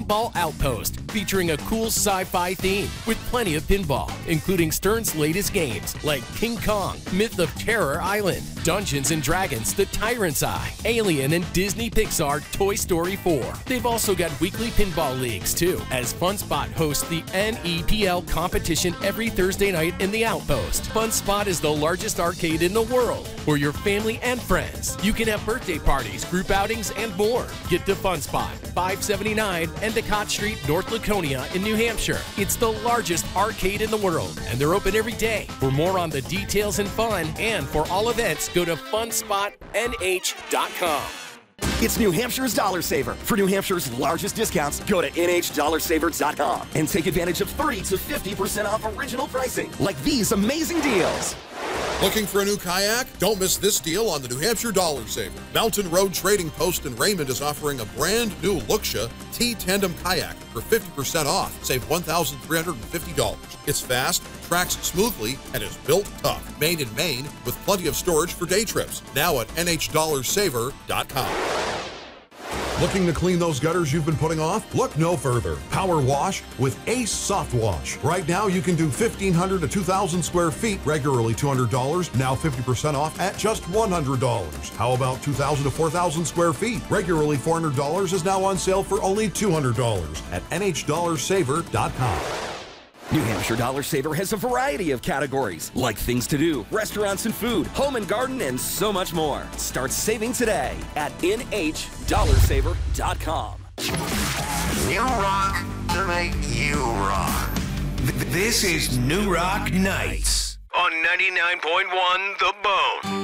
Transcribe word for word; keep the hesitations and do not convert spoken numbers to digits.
Pinball Outpost, featuring a cool sci-fi theme with plenty of pinball, including Stern's latest games like King Kong, Myth of Terror Island, Dungeons and Dragons, The Tyrant's Eye, Alien, and Disney Pixar Toy Story four. They've also got weekly pinball leagues too, as FunSpot hosts the N E P L competition every Thursday night in the Outpost. FunSpot is the largest arcade in the world for your family and friends. You can have birthday parties, group outings, and more. Get to FunSpot, five seventy-nine Endicott Street, North Laconia in New Hampshire. It's the largest arcade in the world, and they're open every day. For more on the details and fun, and for all events, go to fun spot N H dot com. It's New Hampshire's Dollar Saver. For New Hampshire's largest discounts, go to N H dollar saver dot com and take advantage of thirty to fifty percent off original pricing, like these amazing deals. Looking for a new kayak? Don't miss this deal on the New Hampshire Dollar Saver. Mountain Road Trading Post in Raymond is offering a brand new Luxia T-Tandem kayak for fifty percent off. Save one thousand three hundred fifty dollars. It's fast, tracks smoothly, and is built tough. Made in Maine with plenty of storage for day trips. Now at N H dollar saver dot com. Looking to clean those gutters you've been putting off? Look no further. Power Wash with Ace Soft Wash. Right now you can do fifteen hundred to two thousand square feet, regularly two hundred dollars, now fifty percent off at just one hundred dollars. How about two thousand to four thousand square feet? Regularly four hundred dollars is now on sale for only two hundred dollars at N H dollar saver dot com. New Hampshire Dollar Saver has a variety of categories, like things to do, restaurants and food, home and garden, and so much more. Start saving today at N H dollar saver dot com. New rock to make you rock. Th- this is New Rock Nights on ninety-nine point one The Bone.